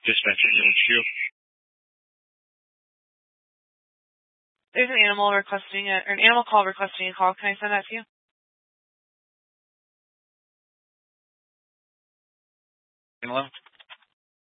Dispatcher HQ. There's an animal call requesting a call. Can I send that to you? Hello?